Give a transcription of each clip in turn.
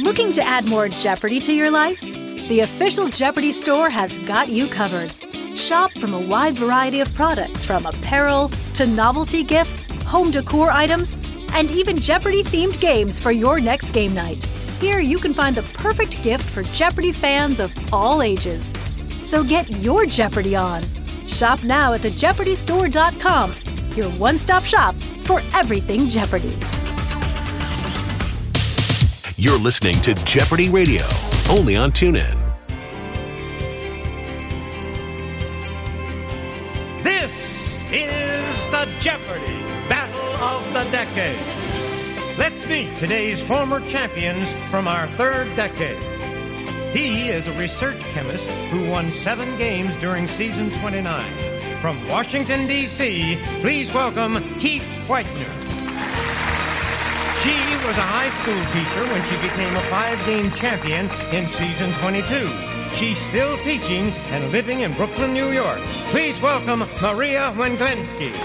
Looking to add more Jeopardy to your life? The official Jeopardy store has got you covered. Shop from a wide variety of products, from apparel to novelty gifts, home decor items, and even Jeopardy-themed games for your next game night. Here you can find the perfect gift for Jeopardy fans of all ages. So get your Jeopardy on. Shop now at thejeopardystore.com, your one-stop shop for everything Jeopardy. You're listening to Jeopardy Radio, only on TuneIn. This is the Jeopardy! Battle of the Decade. Let's meet today's former champions from our third decade. He is a research chemist who won 7 games during season 29. From Washington, D.C., please welcome Keith Whitener. She was a high school teacher when she became a 5-game champion in season 22. She's still teaching and living in Brooklyn, New York. Please welcome Maria Węglensky.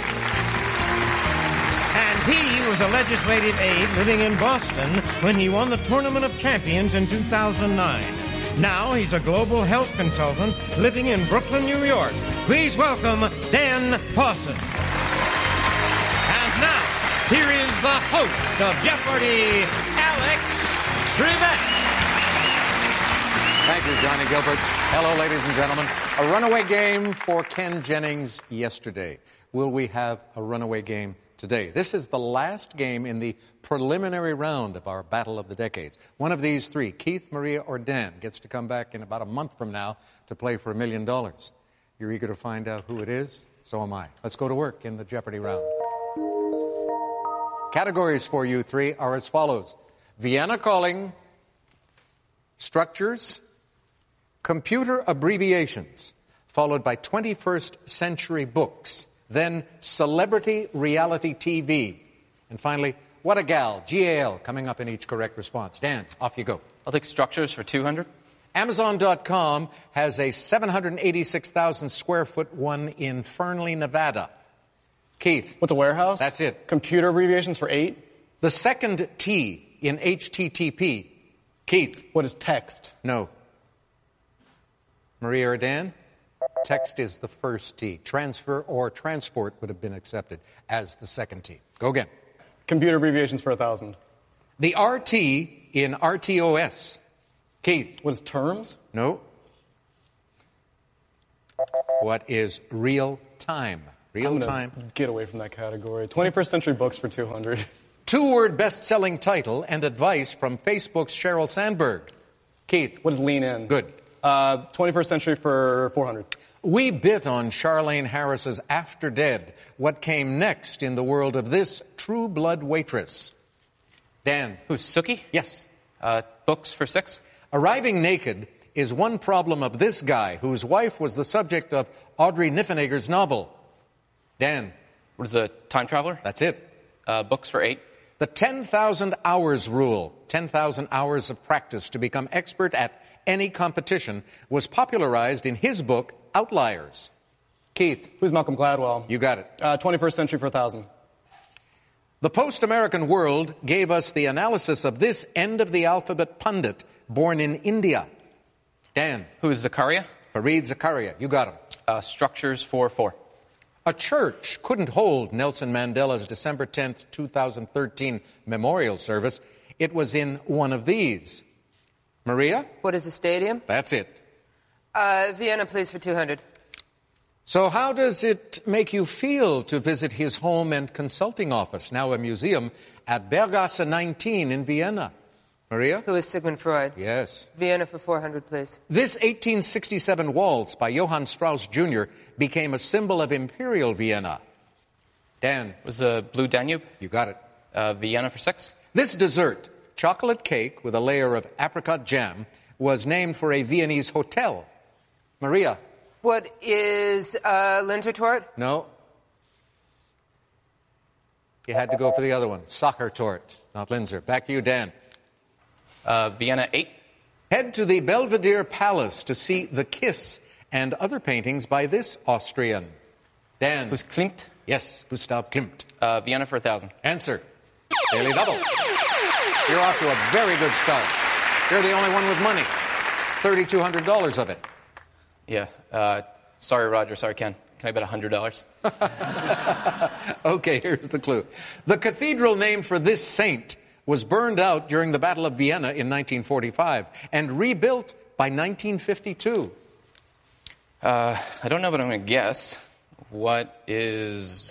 And he was a legislative aide living in Boston when he won the Tournament of Champions in 2009. Now he's a global health consultant living in Brooklyn, New York. Please welcome Dan Pawson. And now, here is the host of Jeopardy, Alex Trebek. Thank you, Johnny Gilbert. Hello, ladies and gentlemen. A runaway game for Ken Jennings yesterday. Will we have a runaway game today? This is the last game in the preliminary round of our Battle of the Decades. One of these three, Keith, Maria, or Dan, gets to come back in about a month from now to play for $1 million. You're eager to find out who it is? So am I. Let's go to work in the Jeopardy round. Categories for you three are as follows: Vienna calling, structures, computer abbreviations, followed by 21st century books, then celebrity reality TV, and finally, what a gal, G-A-L, coming up in each correct response. Dan, off you go. I'll take structures for 200. Amazon.com has a 786,000 square foot one in Fernley, Nevada. Keith. What's a warehouse? That's it. Computer abbreviations for 8. The second T in HTTP. Keith. What is text? No. Maria or Dan? Text is the first T. Transfer or transport would have been accepted as the second T. Go again. Computer abbreviations for 1,000. The RT in RTOS. Keith. What is terms? No. What is real time? Real time. Get away from that category. 21st century books for 200. 2-word best-selling title and advice from Facebook's Sheryl Sandberg. Keith. What is lean in? Good. 21st century for 400. We bit on Charlene Harris's After Dead. What came next in the world of this True Blood waitress? Dan. Who's Sookie? Yes. Books for 6. Arriving naked is one problem of this guy, whose wife was the subject of Audrey Niffenegger's novel. Dan. What is a time traveler? That's it. Books for 8. The 10,000 hours rule, 10,000 hours of practice to become expert at any competition, was popularized in his book, Outliers. Keith. Who's Malcolm Gladwell? You got it. 21st century for 1,000. The post-American world gave us the analysis of this end-of-the-alphabet pundit born in India. Dan. Who is Zakaria? Fareed Zakaria. You got him. Structures for 4. A church couldn't hold Nelson Mandela's December 10th, 2013 memorial service. It was in one of these. Maria? What is a stadium? That's it. Vienna, please, for 200. So how does it make you feel to visit his home and consulting office, now a museum, at Berggasse 19 in Vienna? Maria? Who is Sigmund Freud? Yes. Vienna for 400, please. This 1867 waltz by Johann Strauss Jr. became a symbol of Imperial Vienna. Dan? Was a Blue Danube? You got it. Vienna for 6. This dessert, chocolate cake with a layer of apricot jam, was named for a Viennese hotel. Maria? What is Linzer-Tort? No. You had to go for the other one. Soccer tort, not Linzer. Back to you, Dan. Vienna 8. Head to the Belvedere Palace to see The Kiss and other paintings by this Austrian. Dan. Who's Klimt? Yes, Gustav Klimt. Vienna for 1,000. Answer. Daily double. You're off to a very good start. You're the only one with money. $3,200 of it. Yeah. Sorry, Roger. Sorry, Ken. Can I bet $100? Okay, here's the clue. The cathedral named for this saint was burned out during the Battle of Vienna in 1945 and rebuilt by 1952. I don't know, but I'm going to guess. What is...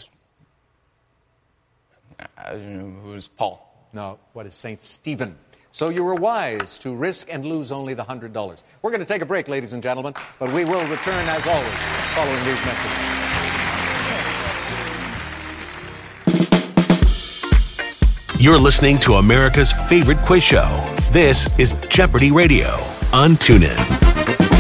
who's Paul? No, what is St. Stephen? So you were wise to risk and lose only the $100. We're going to take a break, ladies and gentlemen, but we will return, as always, following these messages. You're listening to America's favorite quiz show. This is Jeopardy Radio on TuneIn.